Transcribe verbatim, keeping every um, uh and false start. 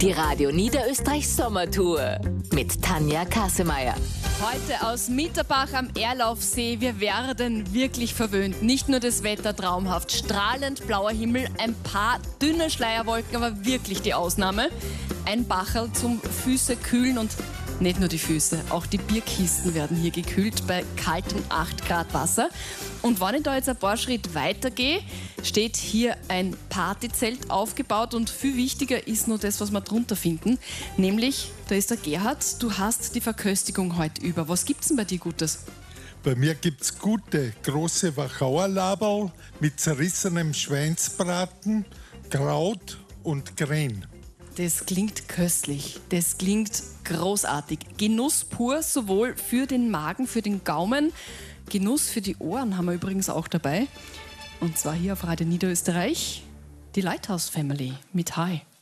Die Radio Niederösterreich Sommertour mit Tanja Kassemeyer. Heute aus Mitterbach am Erlaufsee. Wir werden wirklich verwöhnt. Nicht nur das Wetter traumhaft, strahlend blauer Himmel, ein paar dünne Schleierwolken, aber wirklich die Ausnahme. Ein Bacherl zum Füße kühlen und nicht nur die Füße, auch die Bierkisten werden hier gekühlt bei kalten acht Grad Wasser. Und wenn ich da jetzt ein paar Schritte weitergehe, steht hier ein Partyzelt aufgebaut und viel wichtiger ist nur das, was wir drunter finden, nämlich, da ist der Gerhard, du hast die Verköstigung heute über. Was gibt's denn bei dir Gutes? Bei mir gibt's gute, große Wachauer-Laberl mit zerrissenem Schweinsbraten, Kraut und Kren. Das klingt köstlich, das klingt großartig. Genuss pur, sowohl für den Magen, für den Gaumen. Genuss für die Ohren haben wir übrigens auch dabei. Und zwar hier auf Radio Niederösterreich, die Lighthouse Family mit Hi.